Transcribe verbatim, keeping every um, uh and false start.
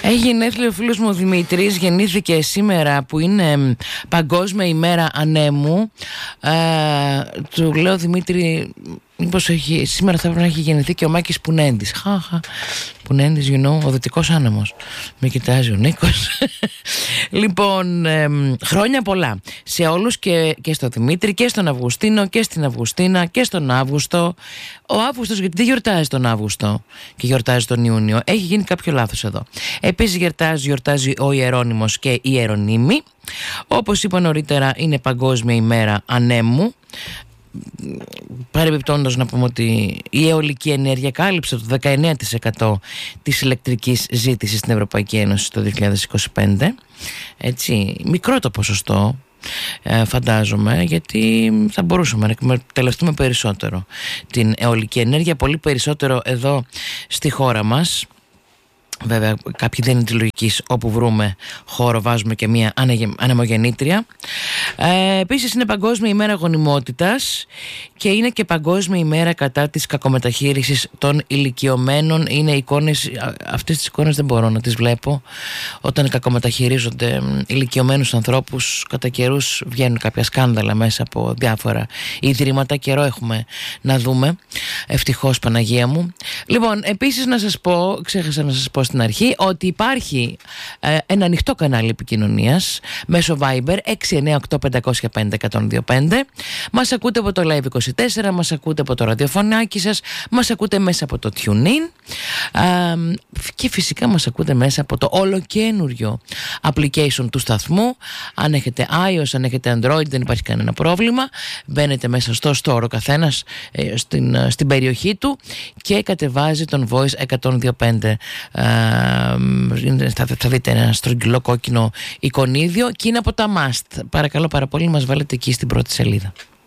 Έχει γενέθλια ο φίλος μου ο Δημήτρης, γεννήθηκε σήμερα που είναι Παγκόσμια ημέρα ανέμου. ε, Του λέω, Δημήτρη, μήπως έχει, σήμερα θα πρέπει να έχει γεννηθεί και ο Μάκης Πουνέντης. Χαχα, Πουνέντης, you know, ο δυτικός άνεμος. Με κοιτάζει ο Νίκος. Λοιπόν, ε, χρόνια πολλά σε όλους, και, και στο Δημήτρη και στον Αυγουστίνο και στην Αυγουστίνα και στον Αύγουστο. Ο Αύγουστος, γιατί δεν γιορτάζει τον Αύγουστο και γιορτάζει τον Ιούνιο. Έχει γίνει κάποιο λάθος εδώ. Επίσης γιορτάζει, γιορτάζει ο Ιερώνυμος και η Ιερονύμη. Όπως είπα νωρίτερα, είναι Παγκόσμια ημέρα ανέμου. Παρεμπιπτόντως να πούμε ότι η αιωλική ενέργεια κάλυψε το δεκαεννέα τοις εκατό της ηλεκτρικής ζήτησης στην Ευρωπαϊκή Ένωση το δύο χιλιάδες είκοσι πέντε. Έτσι, μικρό το ποσοστό, ε, φαντάζομαι, γιατί θα μπορούσαμε να εκμεταλλευτούμε περισσότερο την αιωλική ενέργεια, πολύ περισσότερο εδώ στη χώρα μας. Βέβαια, κάποιοι δεν είναι τη λογική, όπου βρούμε χώρο βάζουμε και μία ανεμογεννήτρια. Ε, επίσης είναι Παγκόσμια ημέρα γονιμότητας και είναι και Παγκόσμια ημέρα κατά της κακομεταχείρισης των ηλικιωμένων. Είναι εικόνες, αυτές τις εικόνες δεν μπορώ να τις βλέπω. Όταν κακομεταχειρίζονται ηλικιωμένους ανθρώπους, κατά καιρούς βγαίνουν κάποια σκάνδαλα μέσα από διάφορα ιδρύματα. Καιρό έχουμε να δούμε. Ευτυχώς, Παναγία μου. Λοιπόν, επίσης να σας πω, ξέχασα να σας πω στην αρχή, ότι υπάρχει ε, ένα ανοιχτό κανάλι επικοινωνίας μέσω Viber έξι εννιά οκτώ πέντε μηδέν πέντε ένα μηδέν δύο πέντε. Μας ακούτε από το Live είκοσι τέσσερα, μας ακούτε από το ραδιοφωνάκι σας, μας ακούτε μέσα από το TuneIn ε, και φυσικά μας ακούτε μέσα από το ολοκένουργιο application του σταθμού. Αν έχετε iOS, αν έχετε Android, δεν υπάρχει κανένα πρόβλημα. Μπαίνετε μέσα στο store ο καθένας ε, στην, ε, στην περιοχή του και κατεβάζει τον Voice εκατόν δύο πέντε. ε, θα, θα δείτε ένα στρογγυλό κόκκινο εικονίδιο και είναι από τα must. Παρακαλώ πάρα πολύ, μας βάλετε εκεί στην πρώτη σελίδα.